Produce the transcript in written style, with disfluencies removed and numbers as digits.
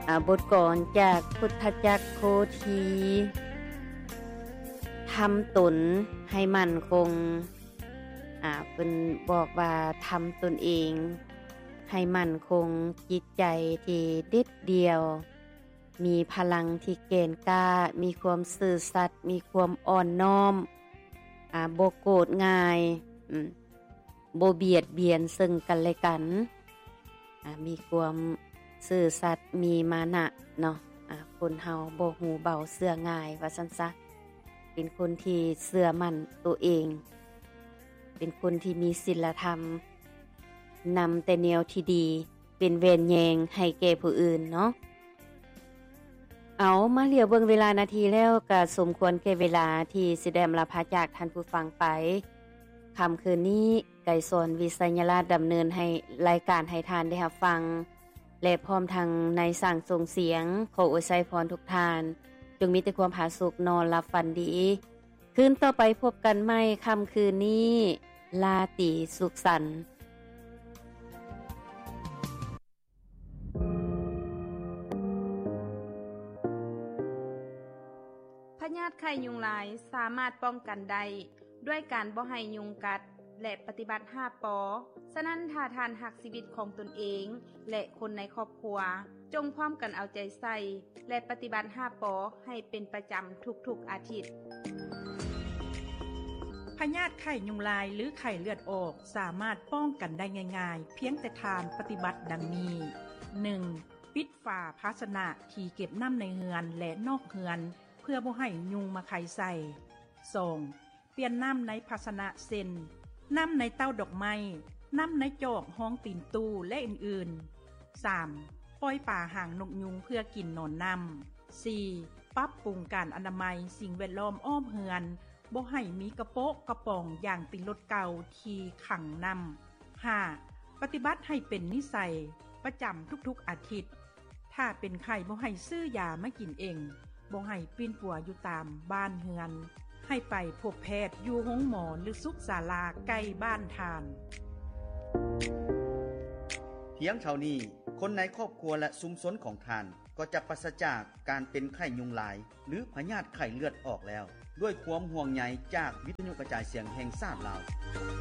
บทกลอนจากพุทธจักรโคทีทำตนให้มั่นคงเพิ่นบอกว่าทำตนเองให้มั่นคงจิตใจที่เด็ดเดียวมีพลังที่เก่งกล้ามีความซื่อสัตย์มีความอ่อนน้อมบ่โกรธง่ายบ่เบียดเบียนซึ่งกันและกันมีความซื่อสัตย์มีมานะเนาะคนเฮาบ่หูเบาเสื่อง่ายว่าซั่นซะเป็นคนที่เชื่อมั่นตัวเองเป็นคนที่มีศีลธรรมนำแต่แนวที่ดีเป็นเวรแยงให้แก่ผู้อื่นเนาะเอามาเหลียวเบิ่งเวลานาทีแล้วก็สมควรแก่เวลาที่สิได้ลาพาจากท่านผู้ฟังไปค่ำคืนนี้ไก่สอนวิสัญราชดำเนินให้รายการให้ทานได้รับฟังและพร้อมทางในสั่งส่งเสียงขออวยไสพรทุกทานจงมีแต่ความผาสุกนอนหลับฝันดีคืนต่อไปพบกันใหม่ค่ำคืนนี้ลาตรีสุขสันต์พยาธิไข้ยุงลายสามารถป้องกันได้ด้วยการบ่ให้ยุงกัดและปฏิบัติ5 ป.ฉะนั้นถ้าท่านรักชีวิตของตนเองและคนในครอบครัวจงพร้อมกันเอาใจใส่และปฏิบัติ5 ป.ให้เป็นประจำทุกๆอาทิตย์พยาธิไข้ยุงลายหรือไข้เลือดออกสามารถป้องกันได้ง่ายๆเพียงแต่ทานปฏิบัติดังนี้ 1. ปิดฝาภาชนะที่เก็บน้ำในเฮือนและนอกเฮือนเพื่อบ่ให้ยุงมาไข่ใส่ 2. เปลี่ยนน้ำในภาชนะเส้นน้ำในเต้าดอกไม้น้ำในจอกห้องตีนตู้และอื่นๆ 3. ปล่อยป่าห่างนกยุงเพื่อกินนอนน้ำ 4. ปรับปรุงการอนามัยสิ่งแวดล้อมอ้อมเฮือนบ่ให้มีกระโปะกระป๋องอย่างติดรถเก่าที่ขังน้ำ 5. ปฏิบัติให้เป็นนิสัยประจำทุกๆอาทิตย์ถ้าเป็นไข้บ่ให้ซื้อยามากินเองบ่ให้ปีนปัวอยู่ตามบ้านเฮือนให้ไปพบแพทย์อยู่โรงหมอหรือสุขศาลาใกล้บ้านทานเพียงเท่านี้คนในครอบครัวและชุมชนของท่านก็จะปราศจากการเป็นไข้ยุงลายหรือพยาธิไข้เลือดออกแล้วด้วยความห่วงใยจากวิทยุกระจายเสียงแห่งชาติลาว